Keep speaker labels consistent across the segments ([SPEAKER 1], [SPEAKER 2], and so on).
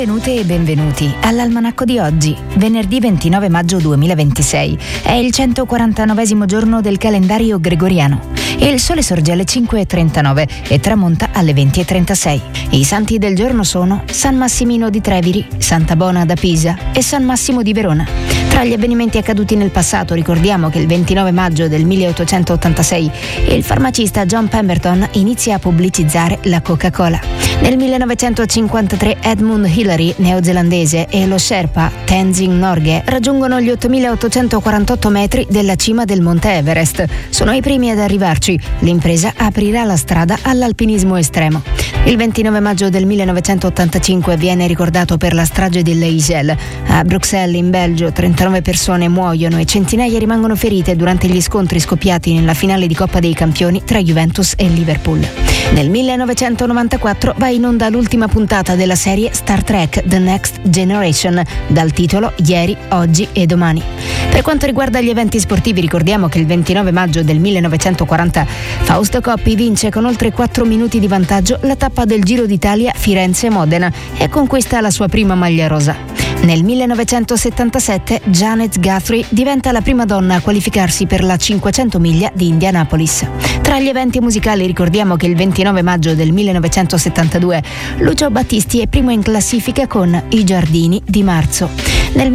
[SPEAKER 1] Benvenute e benvenuti all'Almanacco di oggi, venerdì 29 maggio 2026. È il 149esimo giorno del calendario gregoriano. Il sole sorge alle 5:39 e tramonta alle 20:36. I santi del giorno sono San Massimino di Treviri, Santa Bona da Pisa e San Massimo di Verona. Tra gli avvenimenti accaduti nel passato ricordiamo che il 29 maggio del 1886 il farmacista John Pemberton inizia a pubblicizzare la Coca-Cola. Nel 1953 Edmund Hillary, neozelandese, e lo Sherpa Tenzing Norgay raggiungono gli 8.848 metri della cima del Monte Everest. Sono i primi ad arrivarci. L'impresa aprirà la strada all'alpinismo estremo. Il 29 maggio del 1985 viene ricordato per la strage di l'Eisel. A Bruxelles, in Belgio, 39 persone muoiono e centinaia rimangono ferite durante gli scontri scoppiati nella finale di Coppa dei Campioni tra Juventus e Liverpool. Nel 1994 va in onda l'ultima puntata della serie Star Trek The Next Generation, dal titolo Ieri, Oggi e Domani. Per quanto riguarda gli eventi sportivi, ricordiamo che il 29 maggio del 1940 Fausto Coppi vince con oltre 4 minuti di vantaggio la tappa del Giro d'Italia Firenze-Modena e conquista la sua prima maglia rosa. Nel 1977 Janet Guthrie diventa la prima donna a qualificarsi per la 500 miglia di Indianapolis. Tra gli eventi musicali ricordiamo che il 29 maggio del 1972 Lucio Battisti è primo in classifica con I Giardini di Marzo. Nel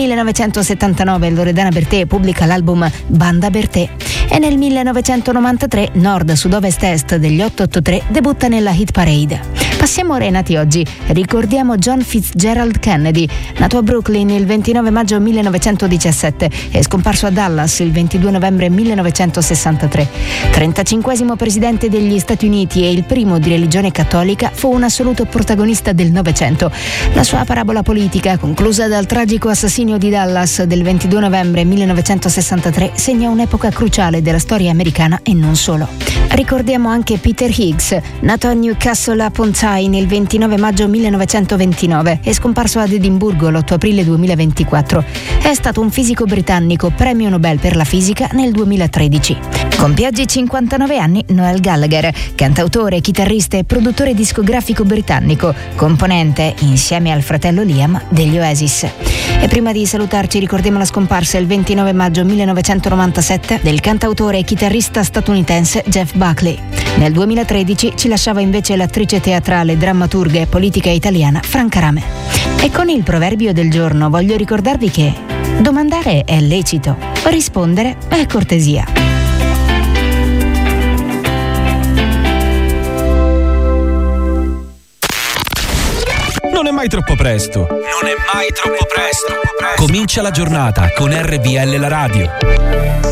[SPEAKER 1] 1979 Loredana Bertè pubblica l'album Banda Bertè e nel 1993 Nord Sud-Ovest Est degli 883 debutta nella hit parade. Passiamo ora ai nati oggi. Ricordiamo John Fitzgerald Kennedy, nato a Brooklyn il 29 maggio 1917 e scomparso a Dallas il 22 novembre 1963. 35esimo presidente degli Stati Uniti e il primo di religione cattolica, fu un assoluto protagonista del Novecento. La sua parabola politica, conclusa dal tragico assassinio di Dallas del 22 novembre 1963, segna un'epoca cruciale della storia americana e non solo. Ricordiamo anche Peter Higgs, nato a Newcastle upon Tyne il 29 maggio 1929 e scomparso ad Edimburgo l'8 aprile 2024. È stato un fisico britannico, premio Nobel per la fisica nel 2013. Compie oggi 59 anni Noel Gallagher, cantautore, chitarrista e produttore discografico britannico, componente, insieme al fratello Liam, degli Oasis. E prima di salutarci ricordiamo la scomparsa il 29 maggio 1997 del cantautore e chitarrista statunitense Jeff Buckley. Nel 2013 ci lasciava invece l'attrice teatrale, drammaturga e politica italiana Franca Rame. E con il proverbio del giorno voglio ricordarvi che domandare è lecito, rispondere è cortesia.
[SPEAKER 2] Non è mai troppo presto. Non è mai troppo presto. Comincia la giornata con RVL la radio.